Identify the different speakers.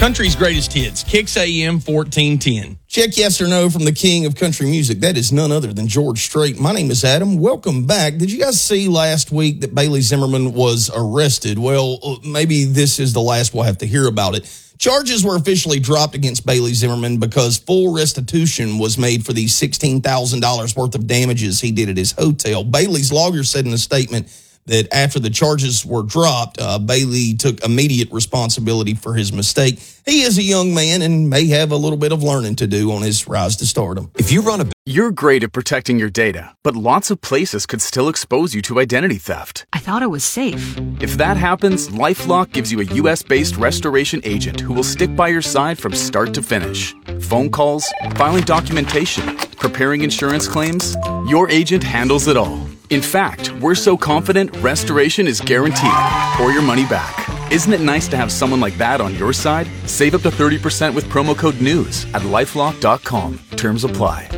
Speaker 1: Country's greatest hits, Kicks AM 1410.
Speaker 2: Check yes or no from the king of country music. That is none other than George Strait. My name is Adam. Welcome back. Did you guys see last week that Bailey Zimmerman was arrested? Well, maybe this is the last we'll have to hear about it. Charges were officially dropped against Bailey Zimmerman because full restitution was made for the $16,000 worth of damages he did at his hotel. Bailey's lawyer said in a statement that after the charges were dropped, Bailey took immediate responsibility for his mistake. He is a young man and may have a little bit of learning to do on his rise to stardom.
Speaker 3: If you run a... You're great at protecting your data, but lots of places could still expose you to identity theft.
Speaker 4: I thought it was safe.
Speaker 3: If that happens, LifeLock gives you a U.S.-based restoration agent who will stick by your side from start to finish. Phone calls, filing documentation, preparing insurance claims, your agent handles it all. In fact, we're so confident restoration is guaranteed or your money back. Isn't it nice to have someone like that on your side? Save up to 30% with promo code NEWS at LifeLock.com. Terms apply.